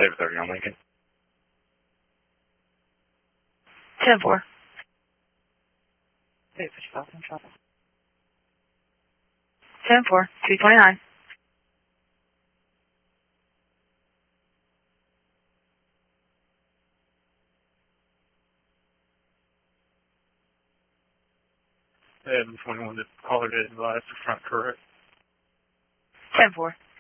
Save 30 on Lincoln. 10-4. Save 55 on traffic. 10-4. 229. And 21, the caller did advise the front correct. 10-4.